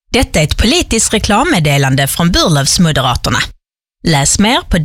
Detta är ett politiskt reklammeddelande från Burlövsmoderaterna. Läs mer på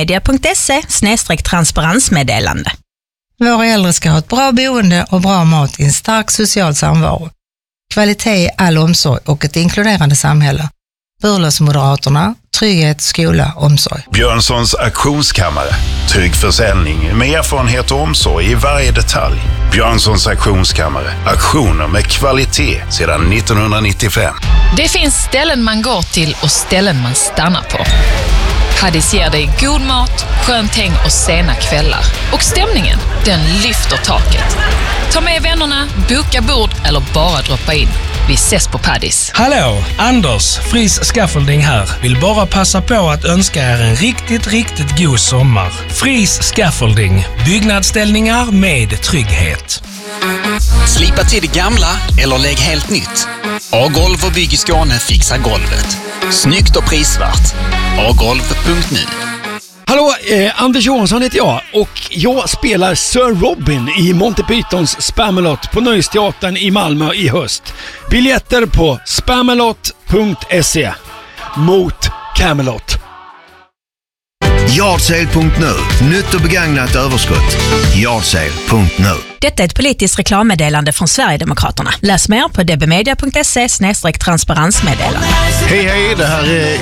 dbmedia.se/transparensmeddelande. Våra äldre ska ha ett bra boende och bra mat i en stark social samvaro. Kvalitet i all omsorg och ett inkluderande samhälle. Burlövsmoderaterna, trygghet, skola, omsorg. Björnssons auktionskammare. Trygg försäljning med erfarenhet och omsorg i varje detalj. Björnssons auktionskammare. Auktioner med kvalitet sedan 1995. Det finns ställen man går till och ställen man stannar på. Paddis ger dig god mat, skönt häng och sena kvällar. Och stämningen, den lyfter taket. Ta med vännerna, boka bord eller bara droppa in. Vi ses på Paddis. Hallå, Anders, Fris Scaffolding här. Vill bara passa på att önska er en riktigt god sommar. Fris Scaffolding, byggnadsställningar med trygghet. Slipa till det gamla eller lägg helt nytt. A-golv och bygg i Skåne fixar golvet. Snyggt och prisvärt. agolv.nu. Hallå, Anders Johansson heter jag och jag spelar Sir Robin i Monty Pythons Spamalot på Nöjesteatern i Malmö i höst. Biljetter på spamalot.se. Mot Camelot. Yardsale.nu. Nytt och begagnat överskott. Yardsale.nu. Detta är ett politiskt reklammeddelande från Sverigedemokraterna. Läs mer på dbmedia.se/transparensmeddelande. Hej, det här är